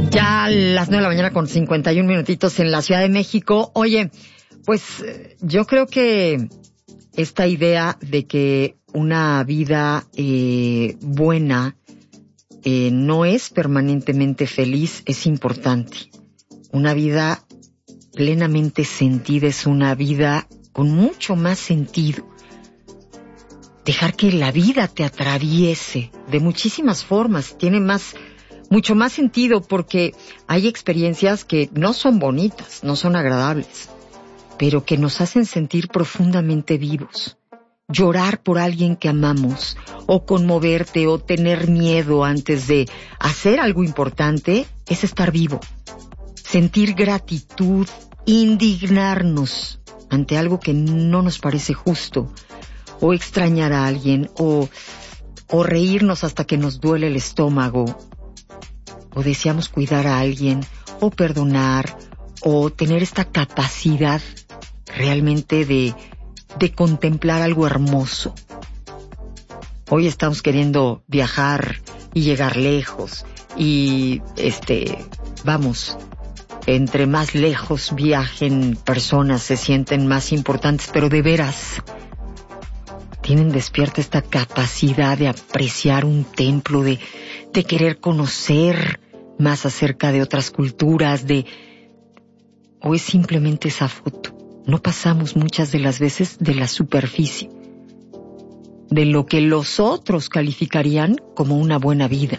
Ya a las 9 de la mañana con 51 minutitos en la Ciudad de México. Oye, pues yo creo que esta idea de que una vida buena no es permanentemente feliz es importante. Una vida plenamente sentida es una vida con mucho más sentido. Dejar que la vida te atraviese de muchísimas formas tiene mucho más sentido, porque hay experiencias que no son bonitas, no son agradables, pero que nos hacen sentir profundamente vivos. Llorar por alguien que amamos, o conmoverte, o tener miedo antes de hacer algo importante, es estar vivo. Sentir gratitud, indignarnos ante algo que no nos parece justo, o extrañar a alguien, o reírnos hasta que nos duele el estómago, o deseamos cuidar a alguien, o perdonar, o tener esta capacidad realmente de contemplar algo hermoso. Hoy estamos queriendo viajar y llegar lejos, y vamos, entre más lejos viajen personas se sienten más importantes, pero de veras tienen despierta esta capacidad de apreciar un templo, de querer conocer más acerca de otras culturas, o es simplemente esa foto. No pasamos muchas de las veces de la superficie, de lo que los otros calificarían como una buena vida.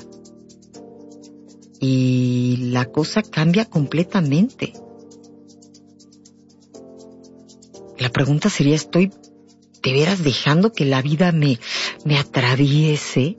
Y la cosa cambia completamente. La pregunta sería, ¿estoy de veras dejando que la vida me atraviese?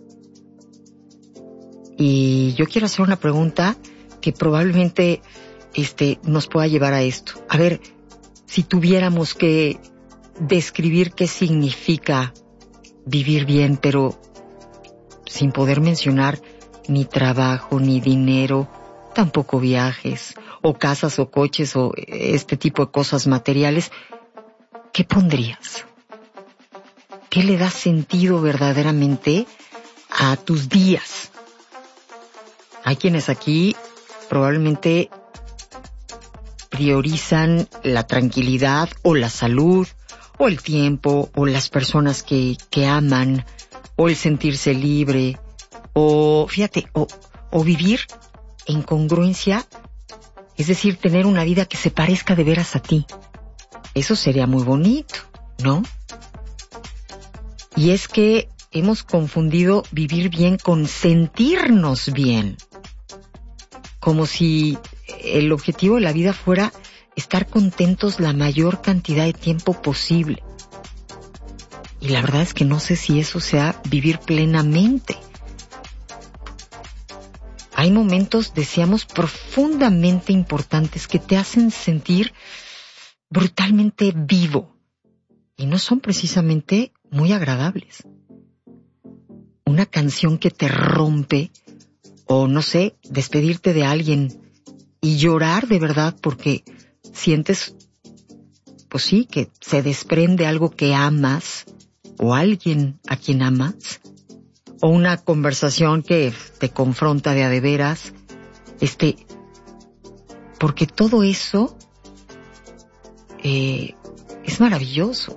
Y yo quiero hacer una pregunta que probablemente nos pueda llevar a esto. A ver, si tuviéramos que describir qué significa vivir bien, pero sin poder mencionar ni trabajo, ni dinero, tampoco viajes, o casas, o coches, o este tipo de cosas materiales, ¿qué pondrías? ¿Qué le da sentido verdaderamente a tus días? Hay quienes aquí probablemente priorizan la tranquilidad, o la salud, o el tiempo, o las personas que aman, o el sentirse libre, o fíjate, o vivir en congruencia, es decir, tener una vida que se parezca de veras a ti. Eso sería muy bonito, ¿no? Y es que hemos confundido vivir bien con sentirnos bien, como si el objetivo de la vida fuera estar contentos la mayor cantidad de tiempo posible. Y la verdad es que no sé si eso sea vivir plenamente. Hay momentos, decíamos, profundamente importantes que te hacen sentir brutalmente vivo, y no son precisamente muy agradables. Una canción que te rompe, o no sé, despedirte de alguien y llorar de verdad porque sientes, pues sí, que se desprende algo que amas, o alguien a quien amas, o una conversación que te confronta de a de veras, porque todo eso es maravilloso.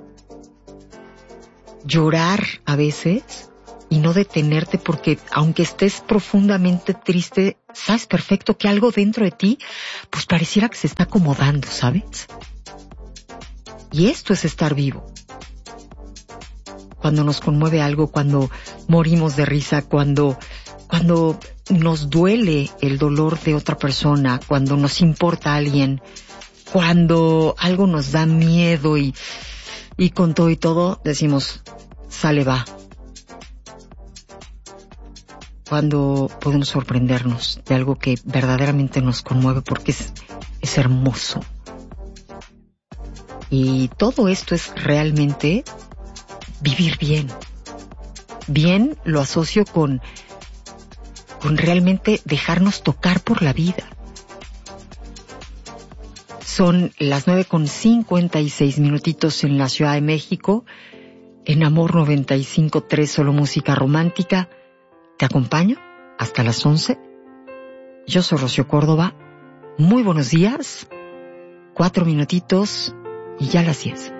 Llorar a veces y no detenerte, porque aunque estés profundamente triste, sabes perfecto que algo dentro de ti pues pareciera que se está acomodando, ¿sabes? Y esto es estar vivo. Cuando nos conmueve algo, cuando morimos de risa, cuando nos duele el dolor de otra persona, cuando nos importa a alguien, cuando algo nos da miedo y con todo y todo decimos, sale, va. Cuando podemos sorprendernos de algo que verdaderamente nos conmueve, porque es hermoso. Y todo esto es realmente vivir bien. Bien lo asocio con realmente dejarnos tocar por la vida. Son las 9:56 minutitos en la Ciudad de México. En Amor 95.3, solo música romántica. Te acompaño hasta las 11. Yo soy Rocío Córdoba. Muy buenos días. 4 minutitos y ya las 10.